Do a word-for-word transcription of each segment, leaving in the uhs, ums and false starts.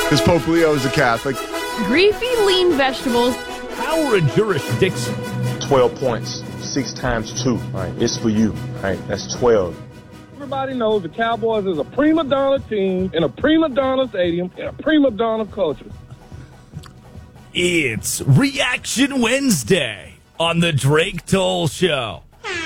Because Pope Leo is a Catholic. Greasy lean vegetables. Power of jurisdiction. twelve points. Six times two. All right, it's for you. All right, that's twelve. Everybody knows the Cowboys is a prima donna team in a prima donna stadium in a prima donna culture. It's Reaction Wednesday on the Drake Toll Show.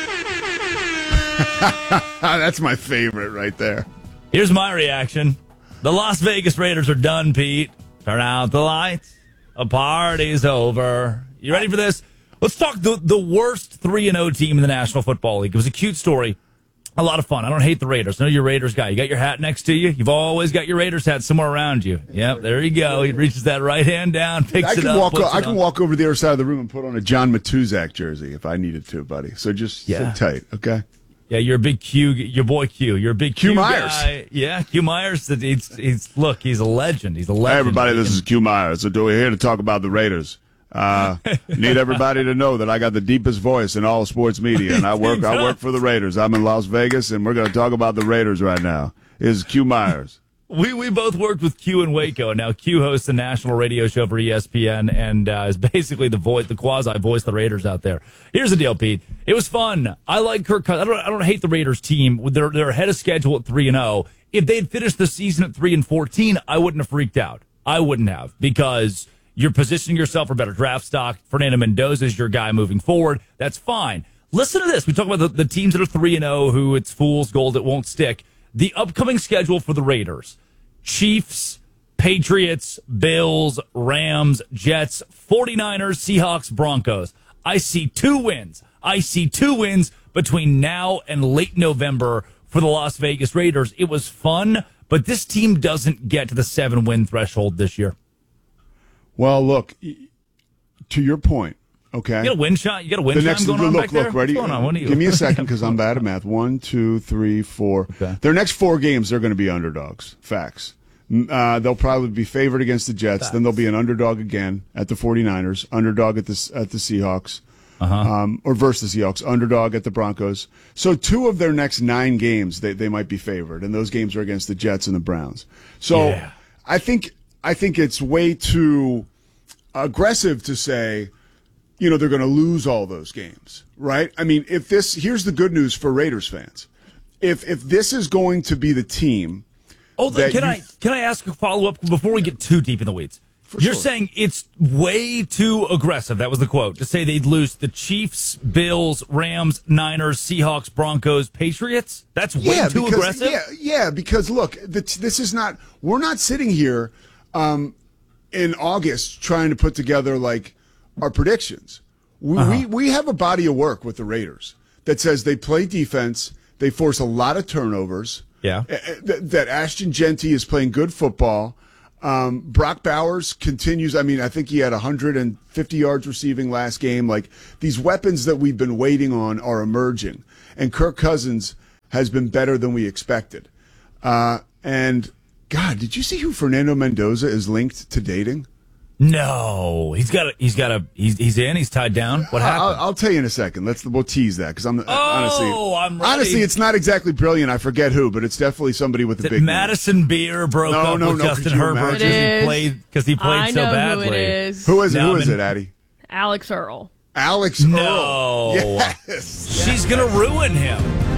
That's my favorite right there. Here's my reaction. The Las Vegas Raiders are done, Pete. Turn out the lights. A party's over. You ready for this? Let's talk the, the worst three and oh team in the National Football League. It was a cute story. A lot of fun. I don't hate the Raiders. I know you're a Raiders guy. You got your hat next to you. You've always got your Raiders hat somewhere around you. Yep, there you go. He reaches that right hand down, picks I it can up. Walk, I it can on. walk over to the other side of the room and put on a John Matuzak jersey if I needed to, buddy. So just Yeah. sit tight, okay? Yeah, you're a big Q. Your boy Q. You're a big Q, Q Myers. guy. Yeah, Q Myers. He's, he's look. He's a legend. He's a legend. Hey, everybody, this is Q Myers. So we're here to talk about the Raiders. Uh, need everybody to know that I got the deepest voice in all sports media, and I work I work for the Raiders. I'm in Las Vegas, and we're going to talk about the Raiders right now. This is Q Myers. We we both worked with Q in Waco. Now Q hosts a national radio show for E S P N and uh, is basically the voice, the quasi voice of the Raiders out there. Here's the deal, Pete. It was fun. I like Kirk Cousins. I don't I don't hate the Raiders team. They're they're ahead of schedule at three and zero. If they'd finished the season at three and fourteen, I wouldn't have freaked out. I wouldn't have, because you're positioning yourself for better draft stock. Fernando Mendoza is your guy moving forward. That's fine. Listen to this. We talk about the, the teams that are three and zero, who it's fool's gold, it won't stick. The upcoming schedule for the Raiders: Chiefs, Patriots, Bills, Rams, Jets, 49ers, Seahawks, Broncos. I see two wins. I see two wins between now and late November for the Las Vegas Raiders. It was fun, but this team doesn't get to the seven-win threshold this year. Well, look, to your point, okay? You got a win shot? You got a win the shot next, going on look, back look, there? ready? What's going on? What are you? Give me a second, because I'm bad at math. One, two, three, four. Okay. Their next four games, they're going to be underdogs. Facts. Uh, they'll probably be favored against the Jets. Facts. Then they'll be an underdog again at the 49ers, underdog at the, at the Seahawks, Uh-huh. um, or versus the Seahawks, underdog at the Broncos. So two of their next nine games, they, they might be favored, and those games are against the Jets and the Browns. So Yeah. I think I think it's way too aggressive to say, you know, they're going to lose all those games, right? I mean, if this, here's the good news for Raiders fans. If if this is going to be the team, Oh, that can you- I can I ask a follow up before we get too deep in the weeds? You're sure. saying it's way too aggressive. That was the quote, to say they'd lose the Chiefs, Bills, Rams, Niners, Seahawks, Broncos, Patriots. That's way yeah, too because, aggressive. Yeah, yeah, because look, the, this is not. We're not sitting here um, in August trying to put together like our predictions. We, Uh-huh. we we have a body of work with the Raiders that says they play defense, they force a lot of turnovers. Yeah. uh, That, that Ashton Genty is playing good football. Um, Brock Bowers continues. I mean, I think he had one hundred fifty yards receiving last game. Like, these weapons that we've been waiting on are emerging, and Kirk Cousins has been better than we expected. Uh, and God, did you see who Fernando Mendoza is linked to dating? No, he's got a, he's got a, he's, he's in, he's tied down. What happened? I'll, I'll tell you in a second. Let's we'll tease that, because I'm honestly, I'm ready. honestly, it's not exactly brilliant. I forget who, but it's definitely somebody with a That big name. Madison Beer broke No, up no, with no, Justin could you Herbert imagine? because he It is. played because he played I so know badly. who it is. Who is it? Now Who I'm is in- it, Addie? Alex Earl. Alex No. Earl. Yes. She's gonna ruin him.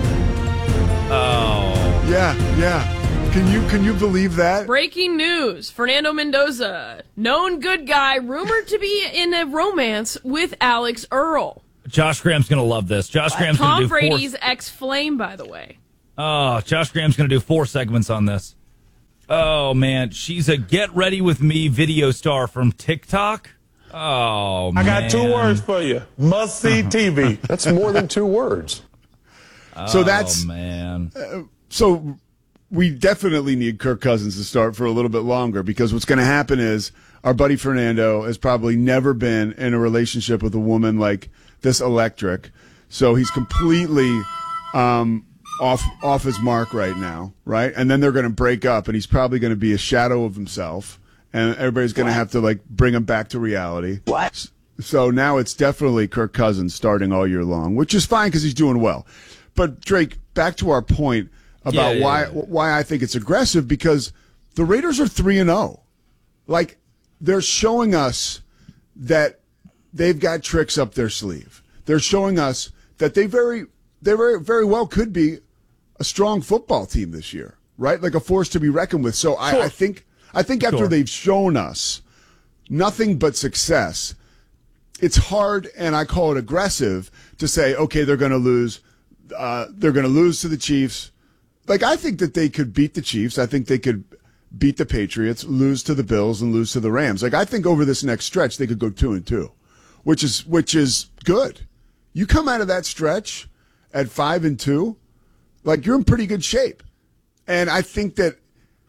Oh. Yeah, yeah. Can you can you believe that? Breaking news. Fernando Mendoza, known good guy, rumored to be in a romance with Alex Earl. Josh Graham's gonna love this. Josh Graham's gonna Tom do Brady's four. ex-flame, by the way. Oh, Josh Graham's gonna do four segments on this. Oh man, she's a get ready with me video star from TikTok. Oh man, I got two words for you. Must see T V. That's more than two words. So that's Oh man. so we definitely need Kirk Cousins to start for a little bit longer, because what's going to happen is our buddy Fernando has probably never been in a relationship with a woman like this electric. So he's completely um, off off his mark right now, right? And then they're going to break up, and he's probably going to be a shadow of himself, and everybody's going to have to like bring him back to reality. What? So now it's definitely Kirk Cousins starting all year long, which is fine because he's doing well. But Drake, back to our point about Yeah, yeah, why yeah. why I think it's aggressive, because the Raiders are three and zero. like they're showing us that they've got tricks up their sleeve. They're showing us that they very, they very, very well could be a strong football team this year, right? Like a force to be reckoned with. So I, Sure. I think, I think after Sure. they've shown us nothing but success, it's hard, and I call it aggressive, to say, okay, they're going to lose. Uh, they're going to lose to the Chiefs. Like, I think that they could beat the Chiefs. I think they could beat the Patriots, lose to the Bills, and lose to the Rams. Like, I think over this next stretch, they could go two and two, which is which is good. You come out of that stretch at five and two, like, you're in pretty good shape. And I think that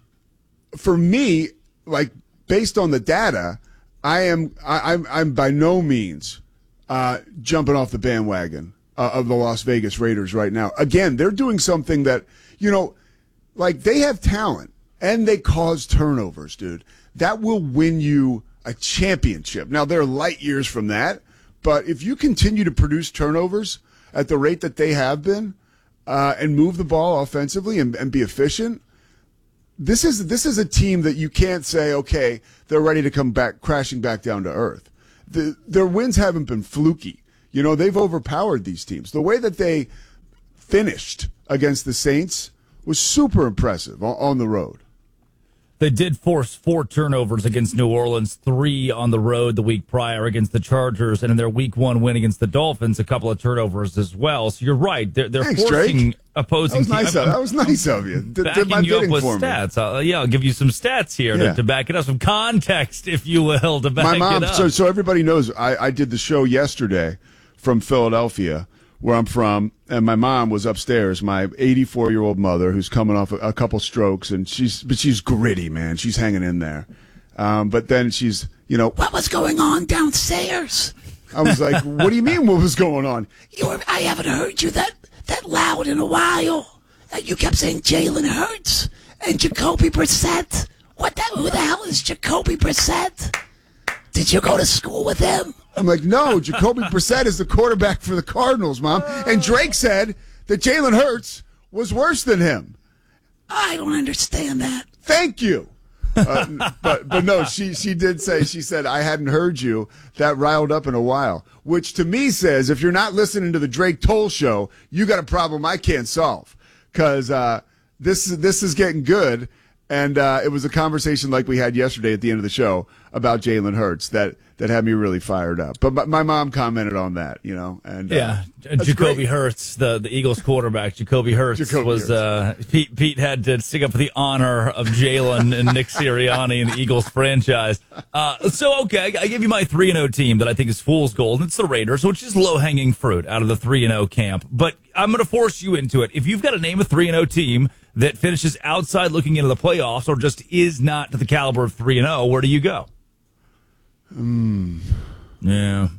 for me, like, based on the data, I am I, I'm I'm by no means uh, jumping off the bandwagon uh, of the Las Vegas Raiders right now. Again, they're doing something that, you know, like, they have talent and they cause turnovers, dude. That will win you a championship. Now, they're light years from that, but if you continue to produce turnovers at the rate that they have been uh, and move the ball offensively and, and be efficient, This is this is a team that you can't say, okay, they're ready to come back, crashing back down to earth. The, their wins haven't been fluky. You know, they've overpowered these teams. The way that they finished against the Saints was super impressive on, on the road. They did force four turnovers against New Orleans, three on the road the week prior against the Chargers, and in their week one win against the Dolphins, a couple of turnovers as well. So you're right. They're, they're Thanks, forcing Drake. opposing That was nice. teams. Of, that was nice of you. Did, Backing did my you up bidding with for me. stats. Uh, yeah, I'll give you some stats here Yeah. to, to back it up, some context, if you will, to back My mom. it up. So so everybody knows, I, I did the show yesterday from Philadelphia, where I'm from, and my mom was upstairs, my eighty-four-year-old mother, who's coming off a, a couple strokes, and she's but she's gritty, man. She's hanging in there. Um, but then she's, you know, what was going on downstairs? I was like, what do you mean, what was going on? You were, I haven't heard you that that loud in a while. Uh, You kept saying Jalen Hurts and Jacoby Brissett. What the, who the hell is Jacoby Brissett? Did you go to school with him? I'm like, no, Jacoby Brissett is the quarterback for the Cardinals, Mom. And Drake said that Jalen Hurts was worse than him. I don't understand that. Thank you. Uh, but but no, she she did say, she said, I hadn't heard you that riled up in a while, which to me says, if you're not listening to the Drake Toll Show, you got a problem I can't solve, because uh, this this is getting good. And uh, it was a conversation like we had yesterday at the end of the show about Jalen Hurts that, that had me really fired up. But my, my mom commented on that, you know. And Yeah, uh, Jacoby great. Hurts, the, the Eagles quarterback. Jacoby Hurts Jacoby was Hurts. uh, Pete. Pete had to stick up for the honor of Jalen and Nick Sirianni and the Eagles franchise. Uh, so okay, I give you my three and zero team that I think is fool's gold. It's the Raiders, which is low hanging fruit out of the three and zero camp. But I'm going to force you into it. If you've got to name a three and zero team that finishes outside looking into the playoffs, or just is not to the caliber of three and zero, where do you go? Hmm. Yeah.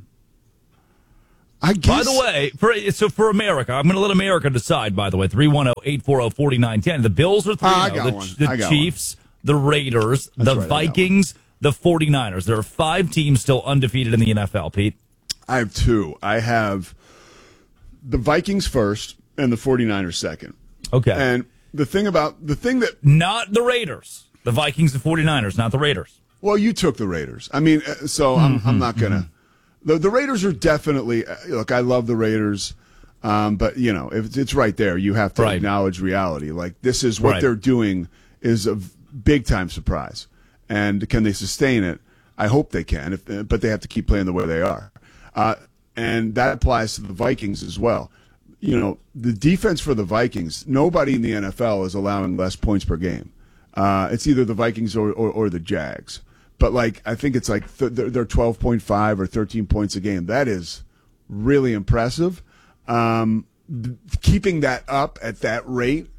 I By guess. the way, for so for America, I'm going to let America decide, by the way. three one zero, eight four zero, four nine one zero. The Bills are three Ah, I and oh. got The, one. the I got Chiefs, the Raiders, the right, I got Vikings, the 49ers. There are five teams still undefeated in the N F L, Pete. I have two. I have the Vikings first and the 49ers second. Okay. And the thing about the thing that Not the Raiders. The Vikings and 49ers, not the Raiders. well, you took the Raiders. I mean, uh, so I'm I'm not gonna. The the Raiders are definitely uh, look. I love the Raiders, um, but you know, if it's, it's right there, you have to Right. acknowledge reality. Like, this is what Right. they're doing is a big time surprise, and can they sustain it? I hope they can. If, uh, but they have to keep playing the way they are, uh, and that applies to the Vikings as well. You know, the defense for the Vikings, nobody in the N F L is allowing less points per game. Uh, it's either the Vikings or, or, or the Jags. But, like, I think it's like th- they're twelve point five or thirteen points a game. That is really impressive. Um, th- keeping that up at that rate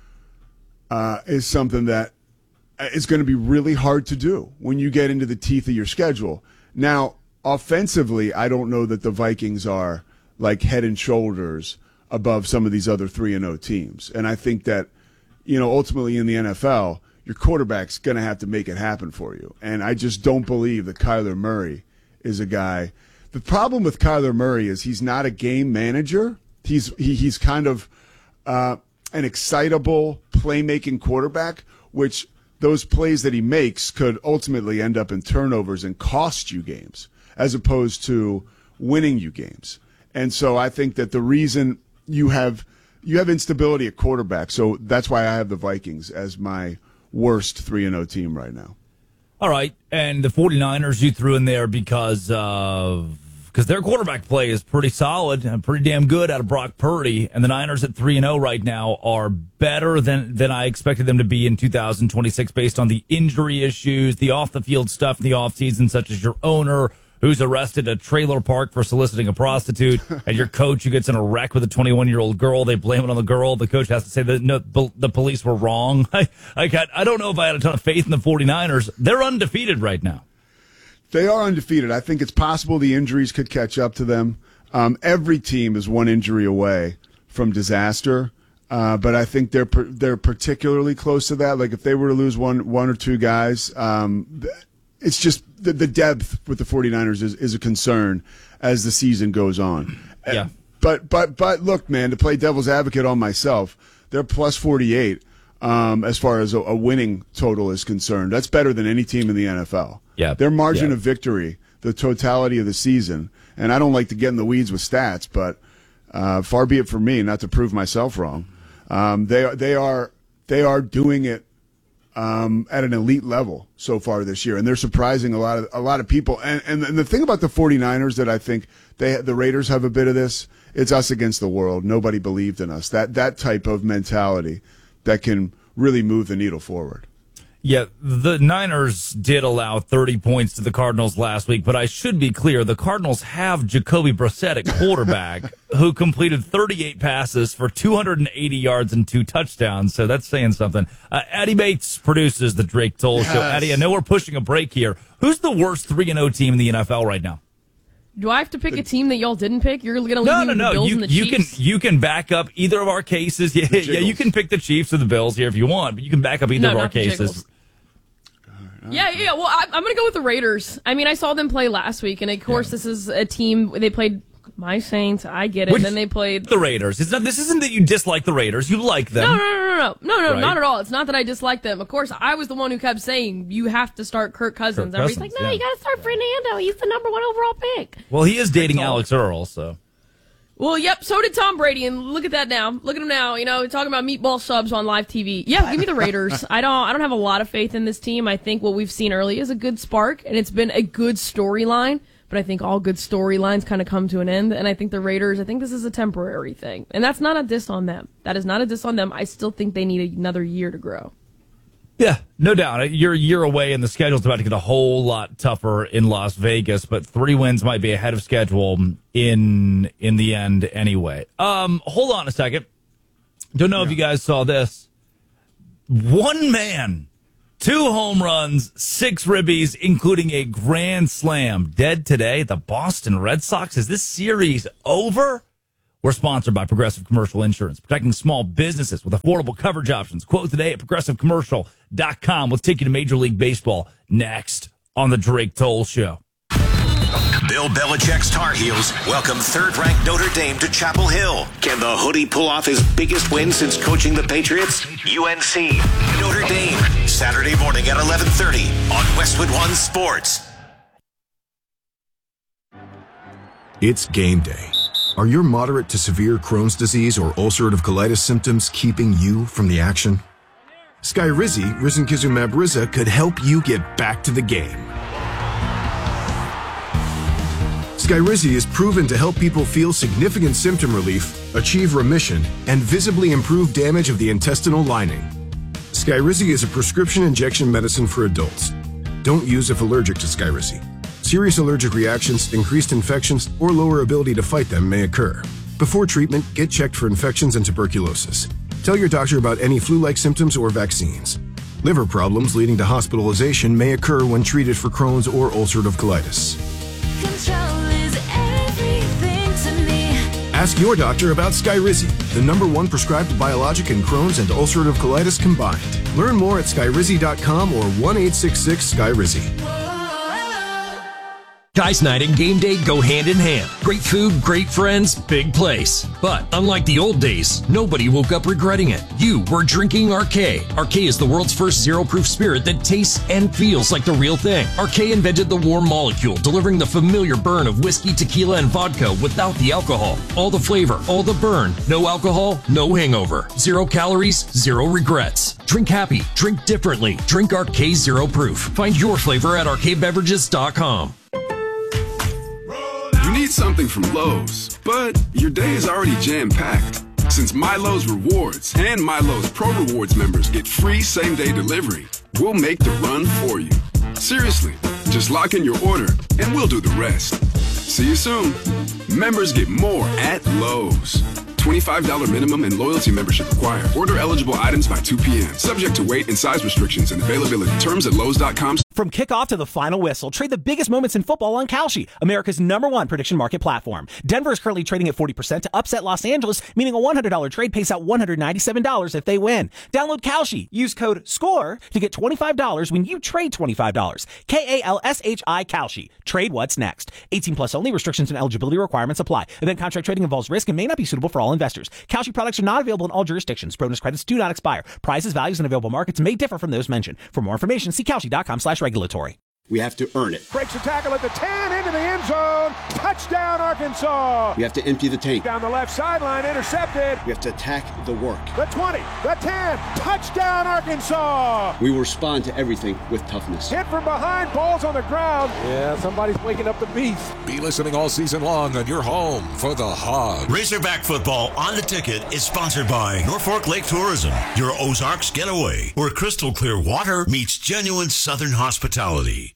uh, is something that is going to be really hard to do when you get into the teeth of your schedule. Now, offensively, I don't know that the Vikings are, like, head and shoulders above some of these other three and oh teams. And I think that, you know, ultimately in the N F L, your quarterback's going to have to make it happen for you. And I just don't believe that Kyler Murray is a guy. The problem with Kyler Murray is he's not a game manager. He's he, he's kind of uh, an excitable playmaking quarterback, which those plays that he makes could ultimately end up in turnovers and cost you games as opposed to winning you games. And so I think that the reason you have you have instability at quarterback, so that's why I have the Vikings as my worst three and oh team right now. All right, and the 49ers you threw in there because of because their quarterback play is pretty solid and pretty damn good out of Brock Purdy, and the Niners at three and oh right now are better than, than I expected them to be in two thousand twenty-six based on the injury issues, the off-the-field stuff in the offseason, such as your owner who's arrested at a trailer park for soliciting a prostitute, and your coach who gets in a wreck with a twenty-one-year-old girl. They blame it on the girl. The coach has to say that no, the police were wrong. I, I, got, I don't know if I had a ton of faith in the 49ers. They're undefeated right now. They are undefeated. I think it's possible the injuries could catch up to them. Um, every team is one injury away from disaster, uh, but I think they're per, they're particularly close to that. Like if they were to lose one one or two guys, um, it's just the, the depth with the 49ers is, is a concern as the season goes on. Yeah. But but but look, man, to play devil's advocate on myself, they're plus forty-eight um, as far as a, a winning total is concerned. That's better than any team in the N F L. Yeah. Their margin yeah. of victory, the totality of the season, and I don't like to get in the weeds with stats, but uh, far be it from me not to prove myself wrong. Um, they they are they are doing it um, at an elite level so far this year, and they're surprising a lot of a lot of people. And, and and the thing about the 49ers that I think they the Raiders have a bit of this. It's us against the world. Nobody believed in us. That that type of mentality that can really move the needle forward. Yeah, the Niners did allow thirty points to the Cardinals last week, but I should be clear, the Cardinals have Jacoby Brissett at quarterback, who completed thirty-eight passes for two hundred eighty yards and two touchdowns, so that's saying something. Uh, Eddie Bates produces the Drake Toll yes. Show. Eddie, I know we're pushing a break here. Who's the worst three and oh team in the N F L right now? Do I have to pick a team that y'all didn't pick? You're going to leave No, me no, with no. the Bills You, and the you Chiefs? can you can back up either of our cases. Yeah, yeah, you can pick the Chiefs or the Bills here if you want, but you can back up either No, of our not the cases. Jiggles. Yeah, yeah. Well, I, I'm going to go with the Raiders. I mean, I saw them play last week, and of course, yeah. this is a team. They played my Saints. I get it. Which, and then they played the Raiders. It's not. This isn't that you dislike the Raiders. You like them. No, no, no, no, no, no, no, right? not at all. It's not that I dislike them. Of course, I was the one who kept saying you have to start Kirk Cousins. Kirk Everybody's Cousins, like, no, yeah. you got to start Fernando. He's the number one overall pick. Well, he is dating Alex Earl, so. Well, yep, so did Tom Brady, and look at that now. Look at him now, you know, talking about meatball subs on live T V. Yeah, give me the Raiders. I don't I don't have a lot of faith in this team. I think what we've seen early is a good spark, and it's been a good storyline, but I think all good storylines kind of come to an end, and I think the Raiders, I think this is a temporary thing. And that's not a diss on them. That is not a diss on them. I still think they need another year to grow. Yeah, no doubt. You're a year away, and the schedule's about to get a whole lot tougher in Las Vegas, but three wins might be ahead of schedule in in the end anyway. Um, hold on a second. Don't know yeah. if you guys saw this. One man, two home runs, six ribbies, including a grand slam. Dead today, the Boston Red Sox. Is this series over? We're sponsored by Progressive Commercial Insurance, protecting small businesses with affordable coverage options. Quote today at progressive commercial dot com. Let's take you to Major League Baseball next on the Drake Toll Show. Bill Belichick's Tar Heels welcome third-ranked Notre Dame to Chapel Hill. Can the Hoodie pull off his biggest win since coaching the Patriots? U N C, Notre Dame, Saturday morning at eleven thirty on Westwood One Sports. It's game day. Are your moderate to severe Crohn's disease or ulcerative colitis symptoms keeping you from the action? Skyrizi, risankizumab Riza, could help you get back to the game. Skyrizi is proven to help people feel significant symptom relief, achieve remission, and visibly improve damage of the intestinal lining. Skyrizi is a prescription injection medicine for adults. Don't use if allergic to Skyrizi. Serious allergic reactions, increased infections, or lower ability to fight them may occur. Before treatment, get checked for infections and tuberculosis. Tell your doctor about any flu-like symptoms or vaccines. Liver problems leading to hospitalization may occur when treated for Crohn's or ulcerative colitis. Control is everything to me. Ask your doctor about Skyrizi, the number one prescribed biologic in Crohn's and ulcerative colitis combined. Learn more at skyrizi dot com or one eight six six Skyrizi. Guys night and game day go hand in hand. Great food, great friends, big place. But unlike the old days, nobody woke up regretting it. You were drinking R K. R K is the world's first zero-proof spirit that tastes and feels like the real thing. R K invented the warm molecule, delivering the familiar burn of whiskey, tequila, and vodka without the alcohol. All the flavor, all the burn. No alcohol, no hangover. Zero calories, zero regrets. Drink happy, drink differently. Drink R K Zero Proof. Find your flavor at R K beverages dot com. You need something from Lowe's, but your day is already jam-packed. Since MyLowe's Rewards and MyLowe's Pro Rewards members get free same-day delivery, we'll make the run for you. Seriously, just lock in your order and we'll do the rest. See you soon. Members get more at Lowe's. twenty-five dollars minimum and loyalty membership required. Order eligible items by two p.m. Subject to weight and size restrictions and availability. Terms at Lowe's dot com. From kickoff to the final whistle, trade the biggest moments in football on Kalshi, America's number one prediction market platform. Denver is currently trading at forty percent to upset Los Angeles, meaning a one hundred dollars trade pays out one hundred ninety-seven dollars if they win. Download Kalshi. Use code SCORE to get twenty-five dollars when you trade twenty-five dollars. K A L S H I Kalshi. Trade what's next. eighteen plus only. Restrictions and eligibility requirements apply. Event contract trading involves risk and may not be suitable for all investors. Kalshi products are not available in all jurisdictions. Bonus credits do not expire. Prices, values, and available markets may differ from those mentioned. For more information, see Kalshi dot com slash regulatory. We have to earn it. Breaks a tackle at the ten, into the end zone. Touchdown, Arkansas. We have to empty the tank. Down the left sideline, intercepted. We have to attack the work. The twenty, the ten, touchdown, Arkansas. We will respond to everything with toughness. Hit from behind, balls on the ground. Yeah, somebody's waking up the beast. Be listening all season long on your home for the Hogs. Razorback football on the ticket is sponsored by Norfolk Lake Tourism, your Ozarks getaway, where crystal clear water meets genuine Southern hospitality.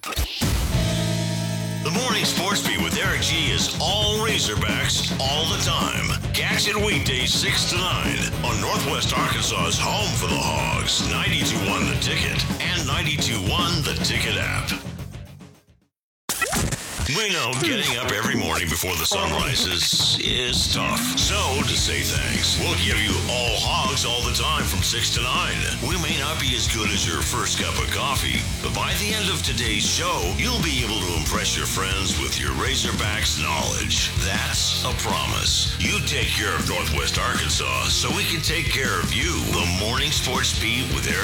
The Morning Sports Beat with Eric G is all Razorbacks all the time. Catch it weekdays six to nine on Northwest Arkansas's home for the Hogs, ninety-two point one The Ticket and ninety-two point one The Ticket app. We know getting up every morning before the sun rises is tough. So, to say thanks, we'll give you all Hogs all the time from six to nine. We may not be as good as your first cup of coffee, but by the end of today's show, you'll be able to impress your friends with your Razorbacks knowledge. That's a promise. You take care of Northwest Arkansas so we can take care of you. The Morning Sports Beat with Eric